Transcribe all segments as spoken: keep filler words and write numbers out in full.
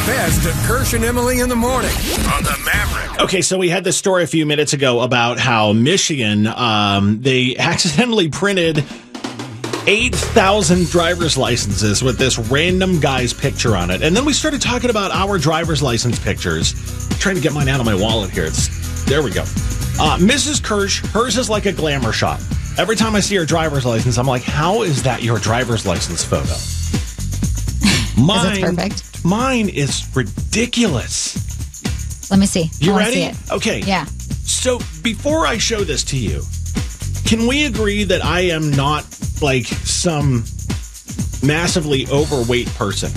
best of Kirsch and Emily in the morning on the Maverick. Okay, so we had this story a few minutes ago about how Michigan, um, they accidentally printed eight thousand driver's licenses with this random guy's picture on it. And then we started talking about our driver's license pictures. I'm trying to get mine out of my wallet here. It's There we go. Uh, Missus Kirsch, hers is like a glamour shot. Every time I see her driver's license, I'm like, how is that your driver's license photo? Mine, it's perfect. Mine is ridiculous. Let me see. You I ready? See it. Okay. Yeah. So before I show this to you, can we agree that I am not like some massively overweight person?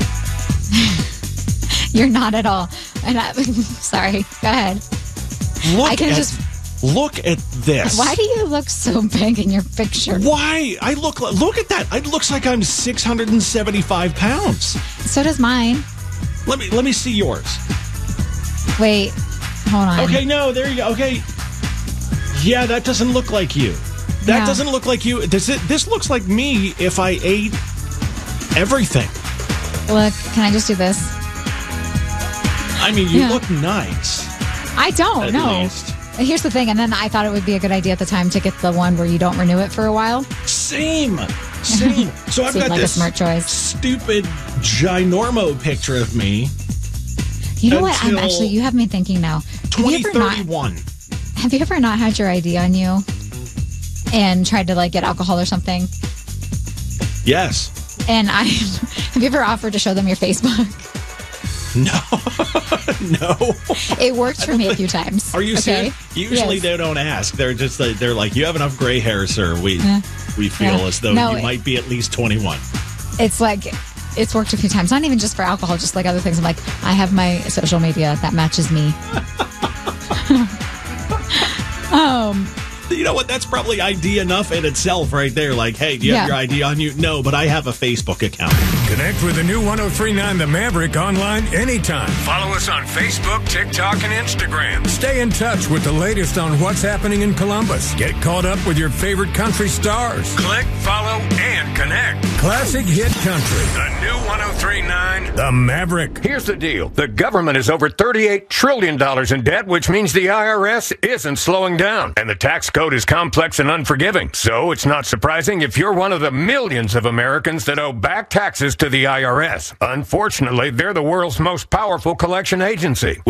You're not at all. And I, sorry. Go ahead. Look I can at, just look at this. Why do you look so big in your picture? Why? I look like, look at that. It looks like I'm six hundred seventy-five pounds. So does mine. Let me let me see yours. Wait. Hold on. Okay, no, there you go. Okay. Yeah, that doesn't look like you. That No. doesn't look like you. Does it? This looks like me if I ate everything. Look, can I just do this? I mean, you Yeah. look nice. I don't At know. least. Here's the thing, and then I thought it would be a good idea at the time to get the one where you don't renew it for a while. Same. Same. So I've Seemed got like a this smart choice. stupid ginormo picture of me. You know what? I'm Until actually, you have me thinking now. Have you ever not, twenty thirty-one. have you ever not had your I D on you and tried to like get alcohol or something? Yes. And I, have you ever offered to show them your Facebook? No. No. It worked for me a few times. Are you okay? serious? Usually Yes. they don't ask. They're just like, they're like, you have enough gray hair, sir. We Yeah. we feel Yeah. as though No, you it- might be at least twenty-one. It's like, it's worked a few times. Not even just for alcohol, just like other things. I'm like, I have my social media that matches me. um, You know what? That's probably I D enough in itself right there. Like, hey, do you have Yeah. your I D on you? No, but I have a Facebook account. Connect with the new ten thirty-nine The Maverick online anytime. Follow us on Facebook, TikTok, and Instagram. Stay in touch with the latest on what's happening in Columbus. Get caught up with your favorite country stars. Click, follow, and connect. Classic hit country. The new ten thirty-nine The Maverick. Here's the deal. The government is over thirty-eight trillion dollars in debt, which means the I R S isn't slowing down. And the tax code is complex and unforgiving. So it's not surprising if you're one of the millions of Americans that owe back taxes to the I R S. Unfortunately, they're the world's most powerful collection agency.